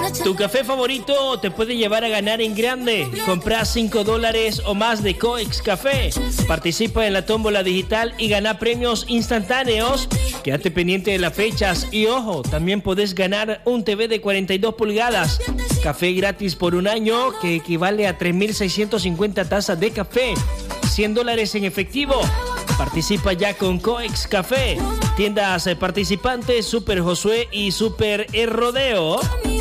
Tu café favorito te puede llevar a ganar en grande. Compra $5 o más de Coex Café. Participa en la tómbola digital y gana premios instantáneos. Quédate pendiente de las fechas y ojo, también podés ganar un TV de 42 pulgadas. Café gratis por un año que equivale a 3.650 tazas de café. $100 en efectivo. Participa ya con Coex Café. Tiendas participantes Super Josué y Super El Rodeo.